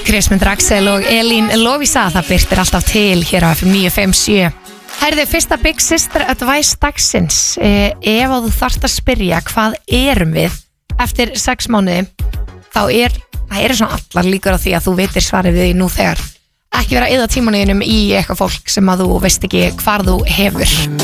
Kristmundur Axel og Elín Lovísa, það birtir alltaf til hér á FM 957. Herðu, fyrsta Big Sister Advice dagsins. Ef þú þarft að spyrja hvað erum við eftir 6 mánuði, þá það eru svona allar líkur á því að þú veitir svarið við því nú þegar. Ekki vera að eyða tímanuðinum í eitthvað fólk sem að þú veist ekki hvar þú hefur.